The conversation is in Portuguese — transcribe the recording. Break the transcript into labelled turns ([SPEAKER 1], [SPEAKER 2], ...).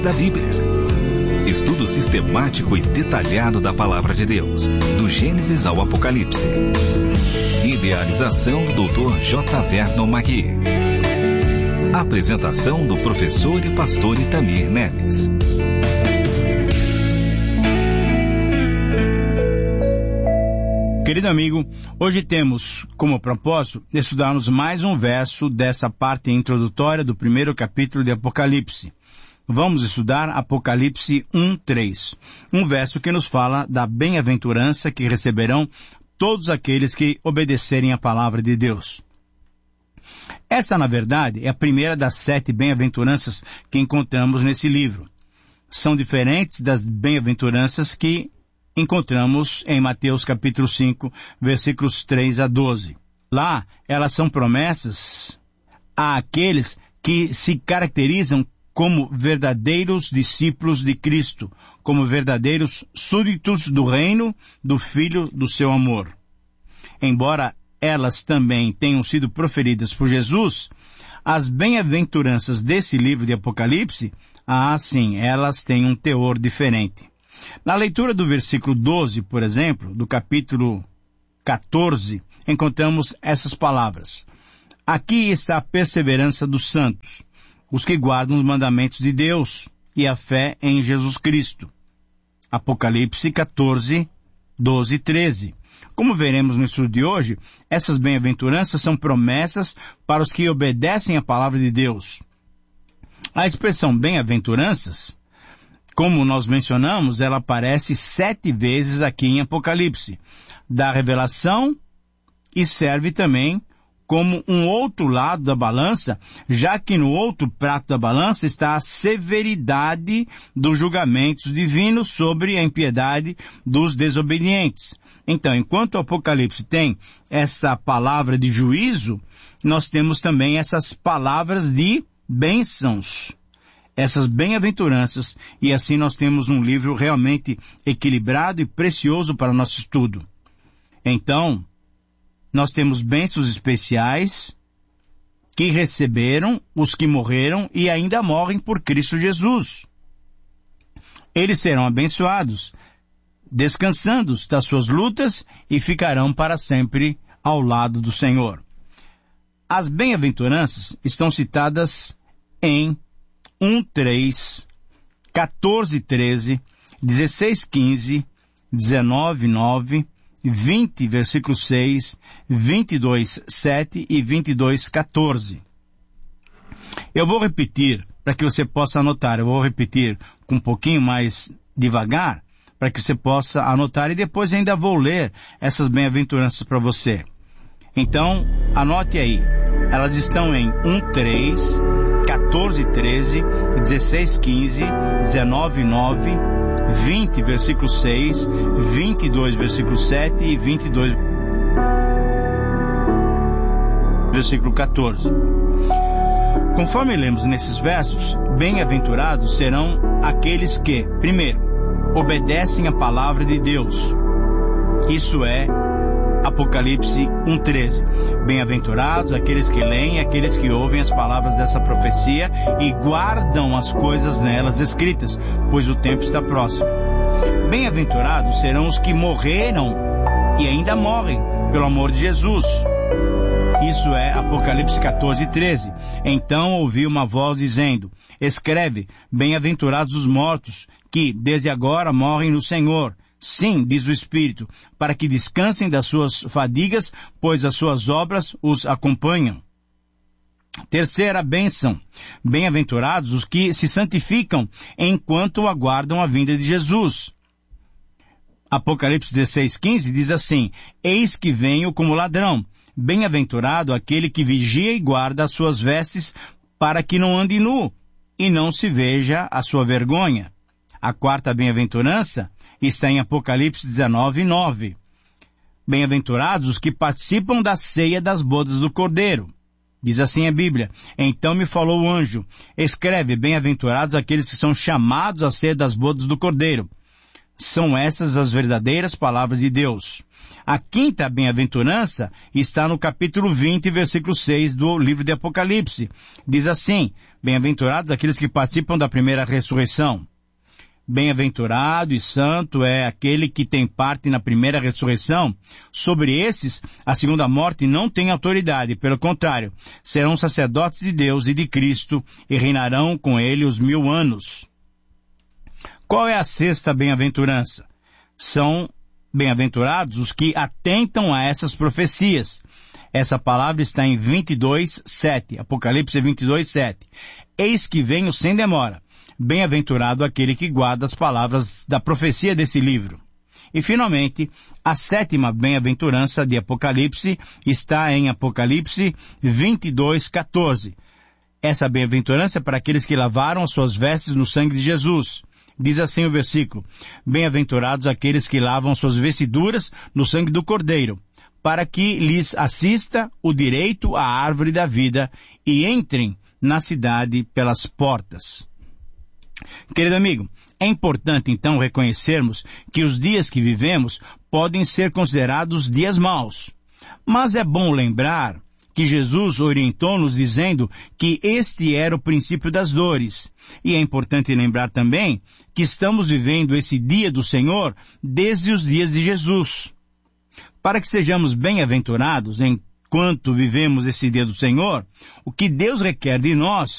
[SPEAKER 1] da Bíblia. Estudo sistemático e detalhado da Palavra de Deus, do Gênesis ao Apocalipse. Idealização do Dr. J. Vernon McGee. Apresentação do professor e pastor Itamir Neves.
[SPEAKER 2] Querido amigo, hoje temos como propósito estudarmos mais um verso dessa parte introdutória do primeiro capítulo de Apocalipse. Vamos estudar Apocalipse 1:3, um verso que nos fala da bem-aventurança que receberão todos aqueles que obedecerem à palavra de Deus. Essa, na verdade, é a primeira das 7 bem-aventuranças que encontramos nesse livro. São diferentes das bem-aventuranças que encontramos em Mateus capítulo 5, versículos 3 a 12. Lá, elas são promessas àqueles que se caracterizam como verdadeiros discípulos de Cristo, como verdadeiros súditos do reino do Filho do seu amor. Embora elas também tenham sido proferidas por Jesus, as bem-aventuranças desse livro de Apocalipse, sim, elas têm um teor diferente. Na leitura do versículo 12, por exemplo, do capítulo 14, encontramos essas palavras. Aqui está a perseverança dos santos, os que guardam os mandamentos de Deus e a fé em Jesus Cristo. Apocalipse 14, 12 e 13. Como veremos no estudo de hoje, essas bem-aventuranças são promessas para os que obedecem à palavra de Deus. A expressão bem-aventuranças, como nós mencionamos, ela aparece 7 vezes aqui em Apocalipse, da revelação, e serve também como um outro lado da balança, já que no outro prato da balança está a severidade dos julgamentos divinos sobre a impiedade dos desobedientes. Então, enquanto o Apocalipse tem essa palavra de juízo, nós temos também essas palavras de bênçãos, essas bem-aventuranças, e assim nós temos um livro realmente equilibrado e precioso para o nosso estudo. Então, nós temos bênçãos especiais que receberam os que morreram e ainda morrem por Cristo Jesus. Eles serão abençoados, descansando das suas lutas e ficarão para sempre ao lado do Senhor. As bem-aventuranças estão citadas em 1:3, 14:13, 16:15, 19:9, 20, versículo 6, 22:7 e 22:14. Eu vou repetir para que você possa anotar. Eu vou repetir com um pouquinho mais devagar para que você possa anotar e depois ainda vou ler essas bem-aventuranças para você. Então, anote aí. Elas estão em 1:3, 14:13, 16:15, 19:9, 20, versículo 6, 22, versículo 7 e 22, versículo 14. Conforme lemos nesses versos, bem-aventurados serão aqueles que, primeiro, obedecem à palavra de Deus. Isso é Apocalipse 1:13. Bem-aventurados aqueles que leem, aqueles que ouvem as palavras dessa profecia e guardam as coisas nelas escritas, pois o tempo está próximo. Bem-aventurados serão os que morreram e ainda morrem pelo amor de Jesus. Isso é Apocalipse 14:13. Então ouvi uma voz dizendo: escreve, bem-aventurados os mortos, que desde agora morrem no Senhor. Sim, diz o Espírito, para que descansem das suas fadigas, pois as suas obras os acompanham. Terceira bênção. Bem-aventurados os que se santificam enquanto aguardam a vinda de Jesus. Apocalipse 16:15 diz assim: eis que venho como ladrão. Bem-aventurado aquele que vigia e guarda as suas vestes, para que não ande nu, e não se veja a sua vergonha. A quarta bem-aventurança está em Apocalipse 19:9. Bem-aventurados os que participam da ceia das bodas do Cordeiro. Diz assim a Bíblia: então me falou o anjo, escreve, bem-aventurados aqueles que são chamados à ceia das bodas do Cordeiro. são essas as verdadeiras palavras de Deus. A quinta bem-aventurança está no capítulo 20, versículo 6 do livro de Apocalipse. Diz assim: bem-aventurados aqueles que participam da primeira ressurreição. Bem-aventurado e santo é aquele que tem parte na primeira ressurreição. Sobre esses, a segunda morte não tem autoridade. Pelo contrário, serão sacerdotes de Deus e de Cristo e reinarão com ele os 1000 anos. Qual é a sexta bem-aventurança? São bem-aventurados os que atentam a essas profecias. Essa palavra está em 22:7, Apocalipse 22:7. Eis que venho sem demora. Bem-aventurado aquele que guarda as palavras da profecia desse livro. E finalmente, a sétima bem-aventurança de Apocalipse está em Apocalipse 22:14. Essa bem-aventurança é para aqueles que lavaram as suas vestes no sangue de Jesus. Diz assim o versículo: bem-aventurados aqueles que lavam suas vestiduras no sangue do Cordeiro, para que lhes assista o direito à árvore da vida e entrem na cidade pelas portas. Querido amigo, é importante então reconhecermos que os dias que vivemos podem ser considerados dias maus. Mas é bom lembrar que Jesus orientou-nos dizendo que este era o princípio das dores. E é importante lembrar também que estamos vivendo esse dia do Senhor desde os dias de Jesus. Para que sejamos bem-aventurados enquanto vivemos esse dia do Senhor, o que Deus requer de nós